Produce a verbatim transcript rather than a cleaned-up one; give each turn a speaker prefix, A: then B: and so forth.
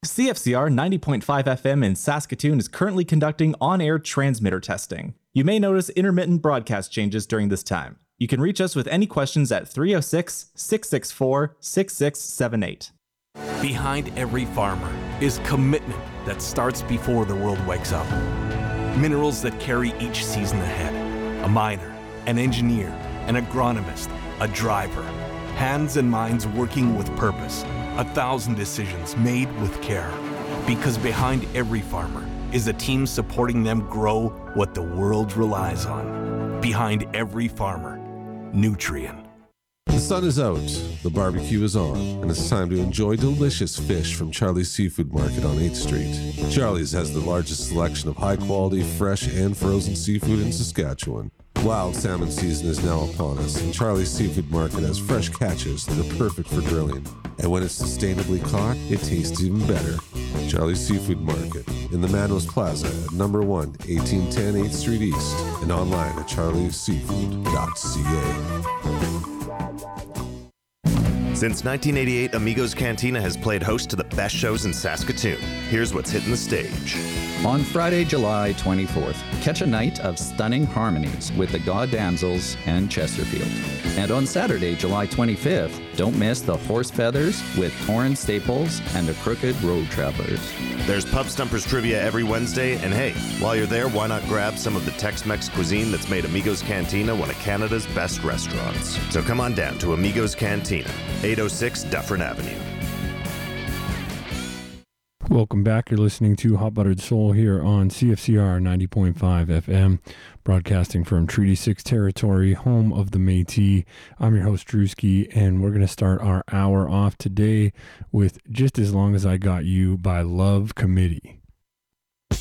A: C F C R ninety point five F M in Saskatoon is currently conducting on-air transmitter testing. You may notice intermittent broadcast changes during this time. You can reach us with any questions at three oh six, six six four, six six seven eight.
B: Behind every farmer is commitment that starts before the world wakes up. Minerals that carry each season ahead. A miner, an engineer, an agronomist, a driver. Hands and minds working with purpose. A thousand decisions made with care. Because behind every farmer is a team supporting them grow what the world relies on. Behind every farmer, Nutrien.
C: The sun is out, the barbecue is on, and it's time to enjoy delicious fish from Charlie's Seafood Market on eighth street. Charlie's has the largest selection of high-quality, fresh, and frozen seafood in Saskatchewan. Wild salmon season is now upon us, and Charlie's Seafood Market has fresh catches that are perfect for grilling. And when it's sustainably caught, it tastes even better. Charlie's Seafood Market in the Manos Plaza at number one, eighteen ten eighth street East, and online at charlies seafood dot c a.
D: Since nineteen eighty-eight, Amigos Cantina has played host to the best shows in Saskatoon. Here's what's hitting the stage.
E: On Friday, July twenty-fourth, catch a night of stunning harmonies with the God Damsels and Chesterfield. And on Saturday, July twenty-fifth, don't miss the Horse Feathers with Torrance Staples and the Crooked Road Travelers.
D: There's Pub Stumpers trivia every Wednesday, and hey, while you're there, why not grab some of the Tex-Mex cuisine that's made Amigos Cantina one of Canada's best restaurants. So come on down to Amigos Cantina, eight oh six Dufferin Avenue.
F: Welcome back. You're listening to Hot Buttered Soul here on C F C R ninety point five F M, broadcasting from Treaty six territory, home of the Métis. I'm your host, Drewski, and we're going to start our hour off today with Just As Long As I Got You by Love Committee.